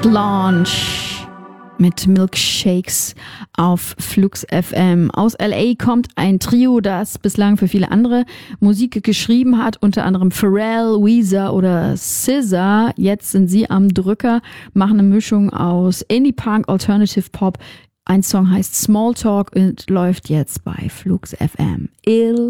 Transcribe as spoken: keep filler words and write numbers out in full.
Blanche mit Milkshakes auf Flux F M. Aus L A kommt ein Trio, das bislang für viele andere Musik geschrieben hat, unter anderem Pharrell, Weezer oder S Z A. Jetzt sind sie am Drücker, machen eine Mischung aus Indie-Punk, Alternative Pop. Ein Song heißt Smalltalk und läuft jetzt bei Flux F M. Ill